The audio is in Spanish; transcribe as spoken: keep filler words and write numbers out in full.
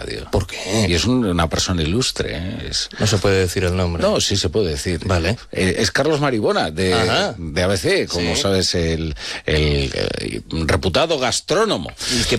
radio. ¿Por qué? Y es un, una persona ilustre, ¿eh? Es... No se puede decir el nombre. No, sí se puede decir. Vale. Eh, es Carlos Maribona, de, de A B C, como sí. sabes, el, el, el reputado gastrónomo. ¿Y qué